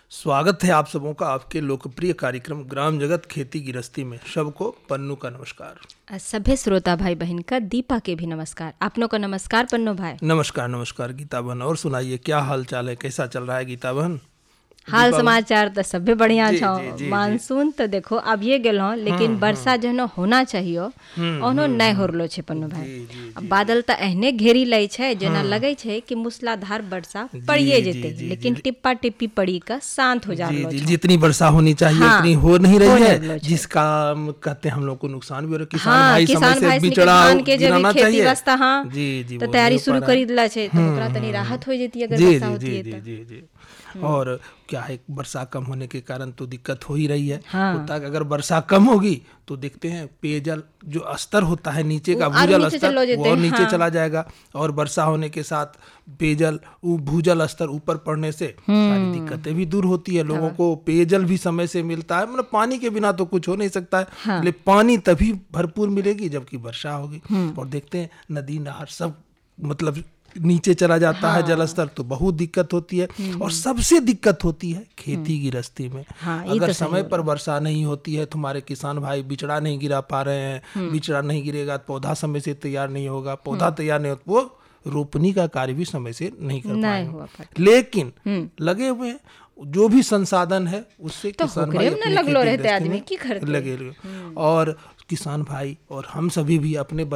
स्वागत है आप सबों का आपके लोकप्रिय कार्यक्रम ग्राम जगत खेती गृहस्थी में। सबको पन्नू का नमस्कार। सभे श्रोता भाई बहन का दीपा के भी नमस्कार। आपनों का नमस्कार पन्नू भाई। नमस्कार नमस्कार गीता बहन। और सुनाइए, क्या हाल चाल है, कैसा चल रहा है गीता बहन? हाल समाचार तो सभे बढ़िया छो। मानसून तो देखो अब ये गेल हो, लेकिन वर्षा जो न होना चाहिए ओनो नहीं हो रहलो छे पन्नू भाई। अब बादल तो एहने घेरी लै छे जेना लगे छे कि मूसलाधार वर्षा पड़िए जेते, लेकिन टिप्पा टिप्पी पड़ी का शांत हो जा रहलो छे। जितनी वर्षा होनी चाहिए उतनी हो नहीं रही है, जिसका कहते हैं हम लोग को नुकसान भी हो रहा है। किसान भाई समय से बिचड़ा गिराना चाहिए। तो तैयारी शुरू कर दिला छे, तो ओकरा तनी राहत हो जेती अगर वर्षा होती है तो। और क्या है, वर्षा कम होने के कारण तो दिक्कत हो ही रही है। होता है अगर वर्षा कम होगी तो देखते हैं पेयजल जो स्तर होता है नीचे का भूजल स्तर वो नीचे चला जाएगा, और वर्षा होने के साथ पेयजल भूजल स्तर ऊपर पड़ने से सारी दिक्कतें भी दूर होती है। लोगों को पेयजल भी समय से मिलता है। मतलब पानी के बिना तो कुछ हो नहीं सकता है। इसलिए पानी तभी भरपूर मिलेगी जबकि वर्षा होगी। और देखते हैं नदी नहर सब मतलब नीचे चला जाता है जल स्तर, तो बहुत दिक्कत होती है। और सबसे दिक्कत होती है खेती गृहस्थी में। अगर तो समय पर वर्षा नहीं होती है तो हमारे किसान भाई बिचड़ा नहीं गिरा पा रहे हैं। बिचड़ा नहीं गिरेगा तो पौधा समय से तैयार नहीं होगा। पौधा तैयार नहीं होता वो रोपनी का कार्य भी समय से नहीं कर पाएंगे। लेकिन लगे हुए जो भी संसाधन है उससे तो किसान भाई लगलो रहते आदमी की करते लगे। और किसान भाई और हम सभी भी अपने